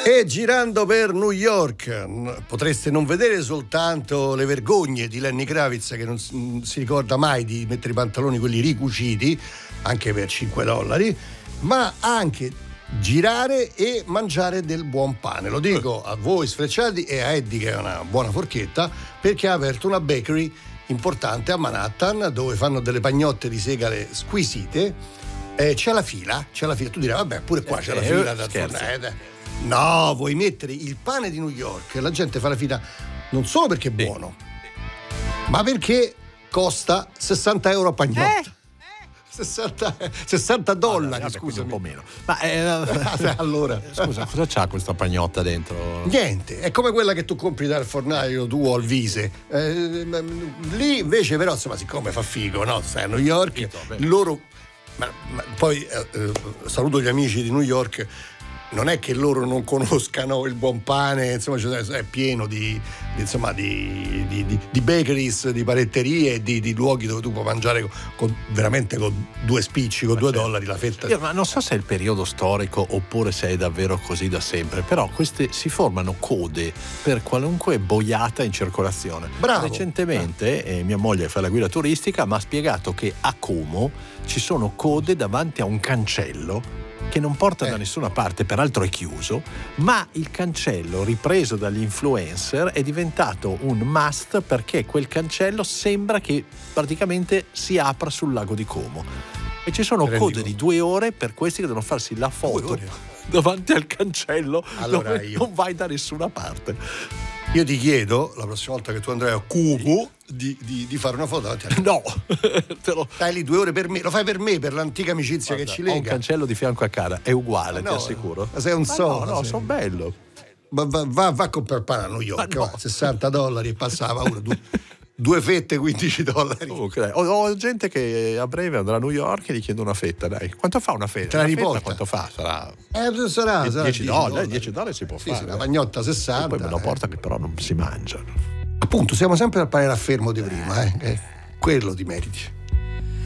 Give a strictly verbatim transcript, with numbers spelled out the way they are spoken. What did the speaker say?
E girando per New York potreste non vedere soltanto le vergogne di Lenny Kravitz, che non si ricorda mai di mettere i pantaloni quelli ricuciti anche per cinque dollari, ma anche girare e mangiare del buon pane. Lo dico a voi sfrecciati e a Eddie, che è una buona forchetta, perché ha aperto una bakery importante a Manhattan, dove fanno delle pagnotte di segale squisite. Eh, c'è la fila, c'è la fila. Tu dirai, vabbè, pure qua c'è la fila da fornare. No, vuoi mettere il pane di New York? La gente fa la fila non solo perché è buono, ma perché costa sessanta euro a pagnotta. Eh? sessanta, sessanta dollari, allora, scusa, un po' meno. Ma eh, allora, scusa, cosa c'ha questa pagnotta dentro? Niente, è come quella che tu compri dal fornaio tu o al Vise. Eh, lì invece, però, insomma, siccome fa figo, no? Stai a New York, loro. Ma, ma poi eh, saluto gli amici di New York. Non è che loro non conoscano il buon pane, insomma, è pieno di, di, insomma, di, di, di, di bakeries, di panetterie e di, di luoghi dove tu puoi mangiare con, con, veramente con due spicci, con ma due certo. dollari la fetta. Io, ma non so se è il periodo storico oppure se è davvero così da sempre, però queste si formano code per qualunque boiata in circolazione. Bravo. Recentemente eh, mia moglie fa la guida turistica, mi ha spiegato che a Como ci sono code davanti a un cancello che non porta eh. da nessuna parte, peraltro è chiuso, ma il cancello ripreso dagli influencer è diventato un must, perché quel cancello sembra che praticamente si apra sul lago di Como e ci sono Rendico. code di due ore per questi che devono farsi la foto davanti al cancello, allora dove io. non vai da nessuna parte. Io ti chiedo, la prossima volta che tu andrai a Cubo, di, di, di fare una foto davanti a... No! Te lo... Stai lì due ore per me, lo fai per me, per l'antica amicizia. Guarda, che ci lega. Ho un cancello di fianco a cara, è uguale, no, ti assicuro. Ma sei un solo. No, no, sono bello. Va, va, va, va a comprare pane a New York, no. va, sessanta dollari e passava uno, due, due fette, quindici dollari. Okay. Ho, ho gente che a breve andrà a New York e gli chiedo una fetta, dai. Quanto fa una fetta? Te la riporta? Quanto fa? Sarà... Eh, sarà, sarà dieci dollari, dieci dollari si può sì, fare. Sì, una pagnotta sessanta. E poi me lo porta, eh. che però non si mangia. Appunto, siamo sempre al pane raffermo di prima, eh. eh quello ti meriti.